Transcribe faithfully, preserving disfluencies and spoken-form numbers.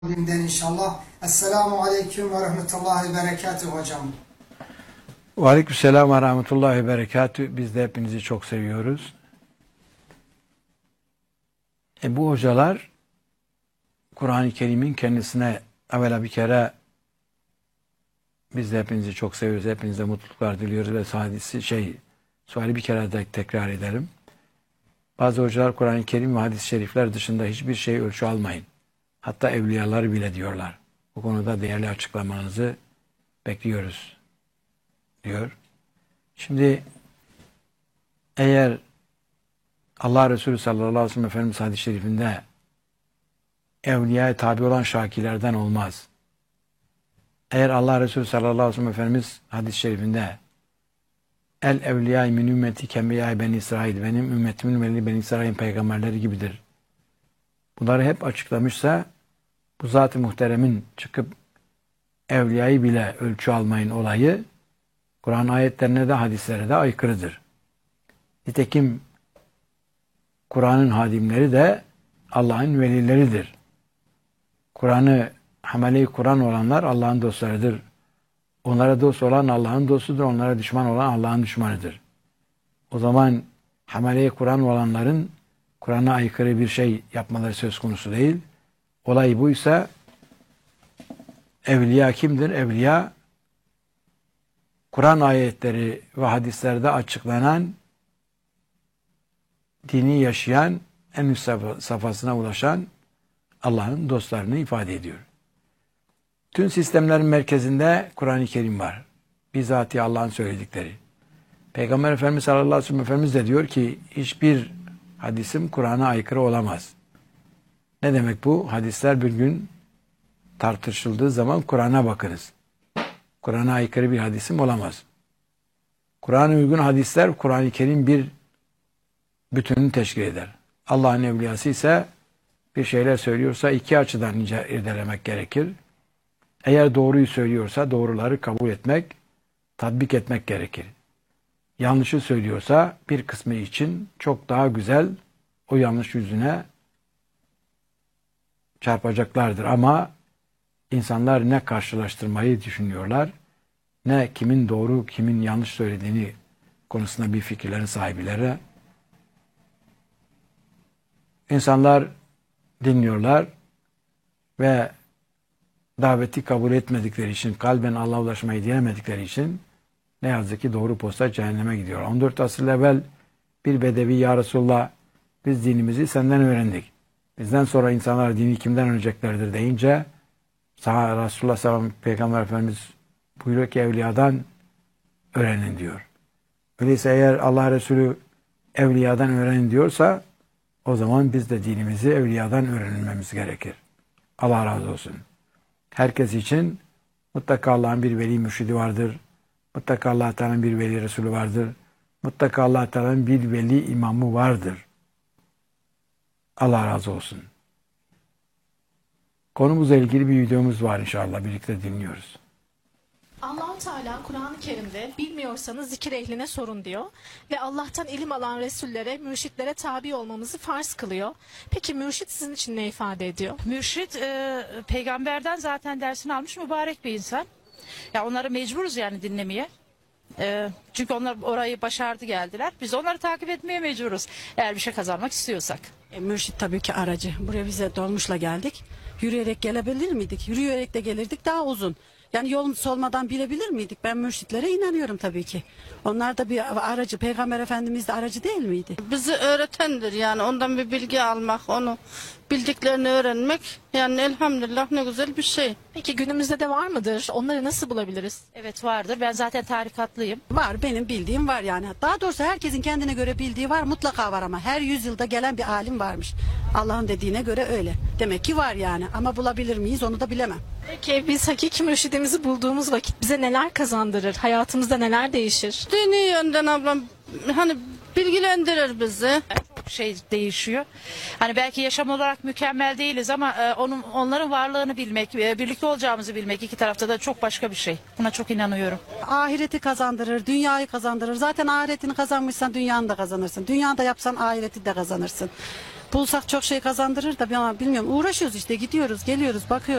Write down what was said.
Binden inşallah. Esselamu Aleyküm ve Rahmetullahi ve Berekatuhu hocam. Ve Aleykümselam ve Rahmetullahi ve Berekatuhu. Biz de hepinizi çok seviyoruz. E bu hocalar Kur'an-ı Kerim'in kendisine evvela bir kere biz de hepinizi çok seviyoruz. Hepinize mutluluklar diliyoruz ve hadisi şey suali bir kere de tekrar edelim. Bazı hocalar Kur'an-ı Kerim ve hadis-i şerifler dışında hiçbir şey ölçü almayın. Hatta evliyalar bile diyorlar. Bu konuda değerli açıklamanızı bekliyoruz diyor. Şimdi eğer Allah Resulü sallallahu aleyhi ve sellem Efendimiz hadis-i şerifinde evliyaya tabi olan şakilerden olmaz. Eğer Allah Resulü sallallahu aleyhi ve sellem Efendimiz hadis-i şerifinde el evliyâ min ümmeti kembiyâ ben İsrail, benim ümmetimin veli ben İsrail'in peygamberleri gibidir. Bunları hep açıklamışsa bu zat-ı muhteremin çıkıp evliyayı bile ölçü almayın olayı Kur'an ayetlerine de hadislere de aykırıdır. Nitekim Kur'an'ın hadimleri de Allah'ın velileridir. Kur'an'ı hamele-i Kur'an olanlar Allah'ın dostlarıdır. Onlara dost olan Allah'ın dostudur. Onlara düşman olan Allah'ın düşmanıdır. O zaman hamele-i Kur'an olanların Kur'an'a aykırı bir şey yapmaları söz konusu değil. Olay buysa evliya kimdir? Evliya Kur'an ayetleri ve hadislerde açıklanan, dini yaşayan, en üst safhasına ulaşan Allah'ın dostlarını ifade ediyor. Tüm sistemlerin merkezinde Kur'an-ı Kerim var. Bizzati Allah'ın söyledikleri. Peygamber Efendimiz sallallahu aleyhi ve sellem Efendimiz de diyor ki hiçbir hadisim Kur'an'a aykırı olamaz. Ne demek bu? Hadisler bir gün tartışıldığı zaman Kur'an'a bakınız. Kur'an'a aykırı bir hadisim olamaz. Kur'an'a uygun hadisler Kur'an-ı Kerim bir bütününü teşkil eder. Allah'ın evliyası ise bir şeyler söylüyorsa iki açıdan irdelemek gerekir. Eğer doğruyu söylüyorsa doğruları kabul etmek, tatbik etmek gerekir. Yanlışı söylüyorsa bir kısmı için çok daha güzel o yanlış yüzüne çarpacaklardır. Ama insanlar ne karşılaştırmayı düşünüyorlar, ne kimin doğru, kimin yanlış söylediğini konusunda bir fikirlerin sahipleri. İnsanlar dinliyorlar ve daveti kabul etmedikleri için, kalben Allah'a ulaşmayı dilemedikleri için ne yazık ki doğru posta cehenneme gidiyor. on dört asır evvel bir bedevi ya Resulullah biz dinimizi senden öğrendik. Bizden sonra insanlar dini kimden öğreneceklerdir deyince Resulullah sallallahu aleyhi ve sellem Peygamber Efendimiz buyuruyor ki evliyadan öğrenin diyor. Öyleyse eğer Allah Resulü evliyadan öğrenin diyorsa o zaman biz de dinimizi evliyadan öğrenmemiz gerekir. Allah razı olsun. Herkes için mutlaka Allah'ın bir veli mürşidi vardır. Mutlaka Allah Teala'nın bir veli Resulü vardır. Mutlaka Allah Teala'nın bir veli imamı vardır. Allah razı olsun. Konumuzla ilgili bir videomuz var inşallah. Birlikte dinliyoruz. Allah-u Teala Kur'an-ı Kerim'de bilmiyorsanız zikir ehline sorun diyor. Ve Allah'tan ilim alan Resullere, mürşitlere tabi olmamızı farz kılıyor. Peki mürşit sizin için ne ifade ediyor? Mürşit e, peygamberden zaten dersini almış mübarek bir insan. Ya onları mecburuz yani dinlemeye. E, çünkü onlar orayı başardı geldiler. Biz onları takip etmeye mecburuz. Eğer bir şey kazanmak istiyorsak. E, mürşit tabii ki aracı. Buraya bize dolmuşla geldik. Yürüyerek gelebilir miydik? Yürüyerek de gelirdik daha uzun. Yani yolun solmadan bilebilir miydik? Ben mürşitlere inanıyorum tabii ki. Onlar da bir aracı. Peygamber Efendimiz de aracı değil miydi? Bizi öğretendir yani ondan bir bilgi almak, onu bildiklerini öğrenmek yani elhamdülillah ne güzel bir şey. Peki günümüzde de var mıdır? Onları nasıl bulabiliriz? Evet vardır. Ben zaten tarikatlıyım. Var, benim bildiğim var yani. Daha doğrusu herkesin kendine göre bildiği var, mutlaka var ama her yüzyılda gelen bir alim varmış. Allah'ın dediğine göre öyle. Demek ki var yani ama bulabilir miyiz onu da bilemem. Peki biz hakiki mürşidimizi bulduğumuz vakit bize neler kazandırır? Hayatımızda neler değişir? Dini yönden ablam hani bilgilendirir bizi. Çok şey değişiyor. Hani belki yaşam olarak mükemmel değiliz ama e, onun onların varlığını bilmek, e, birlikte olacağımızı bilmek iki tarafta da çok başka bir şey. Buna çok inanıyorum. Ahireti kazandırır, dünyayı kazandırır. Zaten ahiretini kazanmışsan dünyanı da kazanırsın. Dünyanı da yapsan ahireti de kazanırsın. bulsak çok şey kazandırır da ama bilmiyorum. Uğraşıyoruz işte, gidiyoruz, geliyoruz, bakıyoruz.